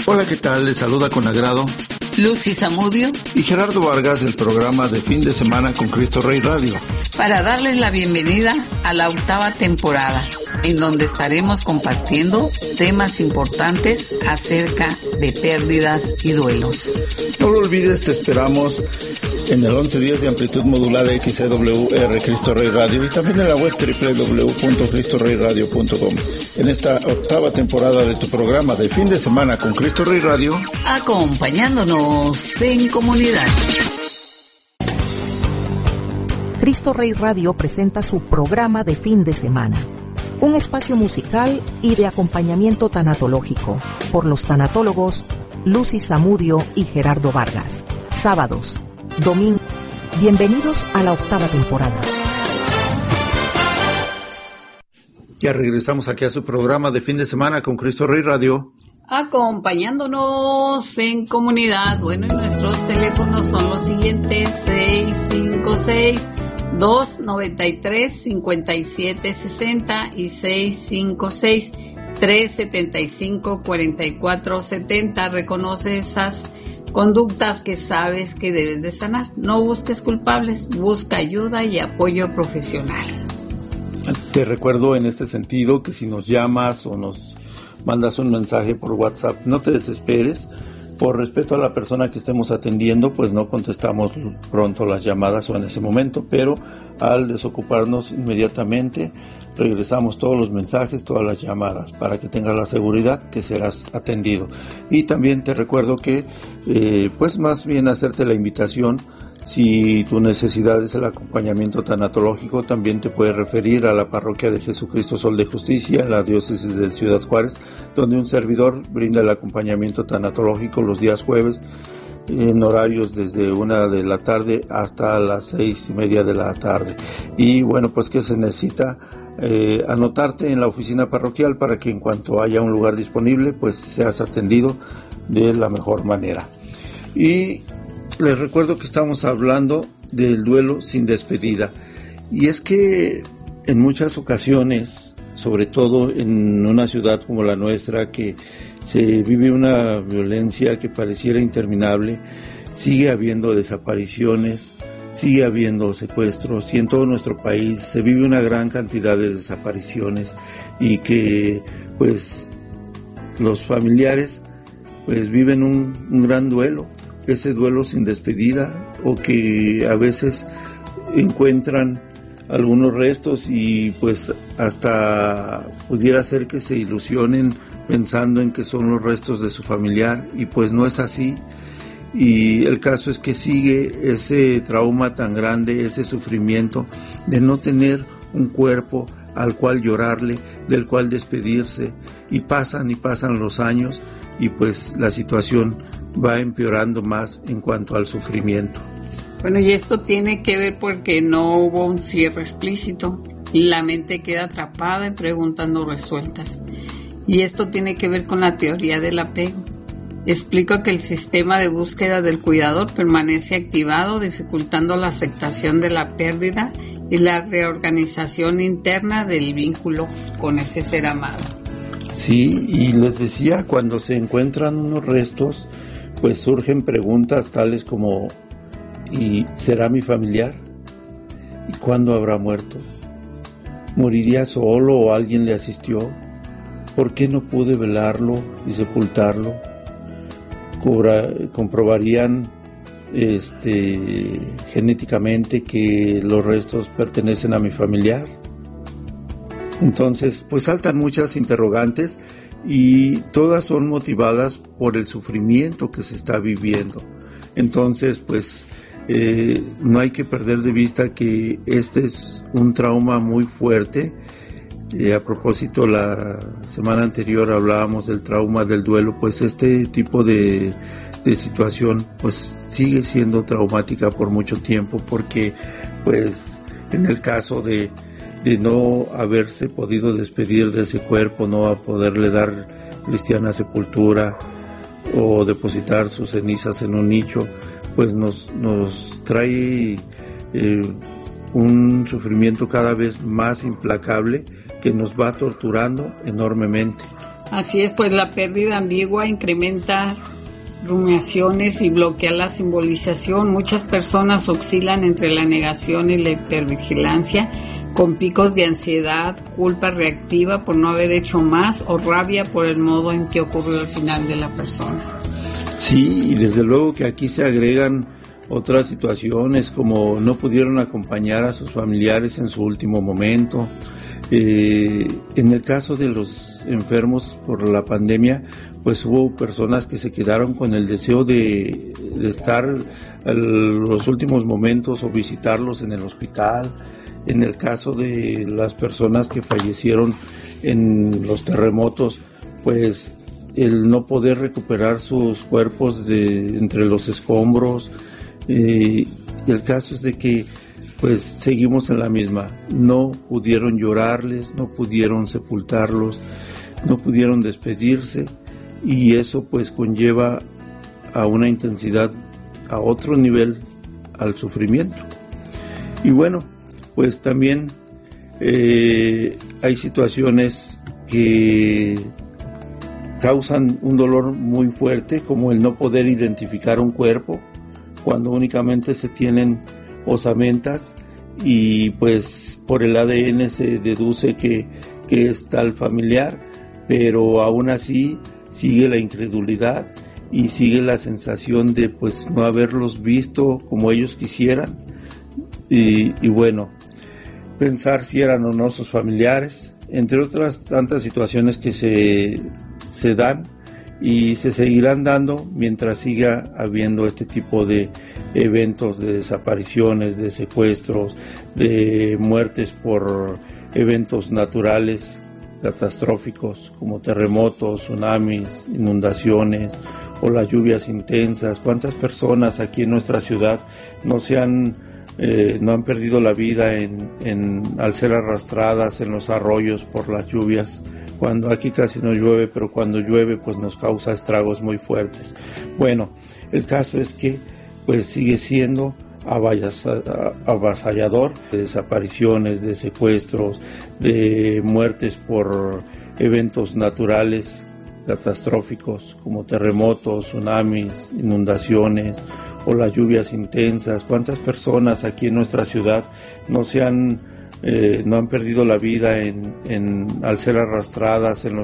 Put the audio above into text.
Hola, ¿qué tal? Les saluda con agrado Lucy Zamudio y Gerardo Vargas del programa de fin de semana con Cristo Rey Radio, para darles la bienvenida a la 8ª temporada, en donde estaremos compartiendo temas importantes acerca de pérdidas y duelos. No lo olvides, te esperamos en el 11 días de amplitud modulada XCWR Cristo Rey Radio y también en la web www.cristoreyradio.com. En esta 8ª temporada de tu programa de fin de semana con Cristo Rey Radio, acompañándonos en comunidad. Cristo Rey Radio presenta su programa de fin de semana, un espacio musical y de acompañamiento tanatológico por los tanatólogos Lucy Zamudio y Gerardo Vargas. Sábados, domingo. Bienvenidos a la 8ª temporada. Ya regresamos aquí a su programa de fin de semana con Cristo Rey Radio, acompañándonos en comunidad. Bueno, y nuestros teléfonos son los siguientes: 656-293-5760 y 656-375-4470. Reconoce esas conductas que sabes que debes de sanar. No busques culpables, busca ayuda y apoyo profesional. Te recuerdo en este sentido que si nos llamas o nos mandas un mensaje por WhatsApp, no te desesperes. Por respeto a la persona que estemos atendiendo, pues no contestamos pronto las llamadas o en ese momento, pero al desocuparnos inmediatamente regresamos todos los mensajes, todas las llamadas, para que tengas la seguridad que serás atendido. Y también te recuerdo que, pues más bien hacerte la invitación. Si tu necesidad es el acompañamiento tanatológico, también te puedes referir a la parroquia de Jesucristo Sol de Justicia en la diócesis de Ciudad Juárez, donde un servidor brinda el acompañamiento tanatológico los días jueves en horarios desde 1 de la tarde hasta las 6:30 de la tarde. Y bueno, pues que se necesita anotarte en la oficina parroquial para que en cuanto haya un lugar disponible, pues seas atendido de la mejor manera. Y les recuerdo que estamos hablando del duelo sin despedida. Y es que en muchas ocasiones, sobre todo en una ciudad como la nuestra, que se vive una violencia que pareciera interminable, sigue habiendo desapariciones, sigue habiendo secuestros, y en todo nuestro país se vive una gran cantidad de desapariciones, y que pues los familiares pues viven un gran duelo, ese duelo sin despedida, o que a veces encuentran algunos restos y pues hasta pudiera ser que se ilusionen pensando en que son los restos de su familiar, y pues no es así. Y el caso es que sigue ese trauma tan grande, ese sufrimiento de no tener un cuerpo al cual llorarle, del cual despedirse, y pasan los años, y pues la situación va empeorando más en cuanto al sufrimiento. Bueno, y esto tiene que ver porque no hubo un cierre explícito. La mente queda atrapada en preguntas no resueltas. Y esto tiene que ver con la teoría del apego. Explica que el sistema de búsqueda del cuidador permanece activado, dificultando la aceptación de la pérdida y la reorganización interna del vínculo con ese ser amado. Sí, y les decía, cuando se encuentran unos restos, pues surgen preguntas tales como: ¿y será mi familiar? ¿Y cuándo habrá muerto? ¿Moriría solo o alguien le asistió? ¿Por qué no pude velarlo y sepultarlo? ¿Comprobarían genéticamente que los restos pertenecen a mi familiar? Entonces, pues saltan muchas interrogantes, y todas son motivadas por el sufrimiento que se está viviendo. Entonces, pues no hay que perder de vista que este es un trauma muy fuerte. A propósito, la semana anterior hablábamos del trauma del duelo, pues este tipo de situación pues sigue siendo traumática por mucho tiempo, porque pues en el caso de no haberse podido despedir de ese cuerpo, no a poderle dar cristiana sepultura o depositar sus cenizas en un nicho, pues nos trae un sufrimiento cada vez más implacable que nos va torturando enormemente. Así es, pues la pérdida ambigua incrementa rumiaciones y bloquea la simbolización. Muchas personas oscilan entre la negación y la hipervigilancia, con picos de ansiedad, culpa reactiva por no haber hecho más o rabia por el modo en que ocurrió el final de la persona. Sí, y desde luego que aquí se agregan otras situaciones como no pudieron acompañar a sus familiares en su último momento. En el caso de los enfermos por la pandemia, pues hubo personas que se quedaron con el deseo de estar los últimos momentos o visitarlos en el hospital. En el caso de las personas que fallecieron en los terremotos, pues el no poder recuperar sus cuerpos de entre los escombros. Y el caso es de que pues seguimos en la misma, no pudieron llorarles, no pudieron sepultarlos, no pudieron despedirse, y eso pues conlleva a una intensidad, a otro nivel, al sufrimiento. Y bueno, pues también hay situaciones que causan un dolor muy fuerte, como el no poder identificar un cuerpo cuando únicamente se tienen osamentas, y pues por el ADN se deduce que es tal familiar, pero aún así sigue la incredulidad y sigue la sensación de pues no haberlos visto como ellos quisieran, y bueno, pensar si eran o no sus familiares, entre otras tantas situaciones que se dan y se seguirán dando mientras siga habiendo este tipo de eventos de desapariciones, de secuestros, de muertes por eventos naturales catastróficos como terremotos, tsunamis, inundaciones o las lluvias intensas. ¿Cuántas personas aquí en nuestra ciudad no han perdido la vida al ser arrastradas en los arroyos por las lluvias, cuando aquí casi no llueve, pero cuando llueve pues nos causa estragos muy fuertes? Bueno, el caso es que pues sigue siendo avasallador, de desapariciones, de secuestros, de muertes por eventos naturales catastróficos como terremotos, tsunamis, inundaciones o las lluvias intensas. ¿Cuántas personas aquí en nuestra ciudad no han perdido la vida al ser arrastradas en los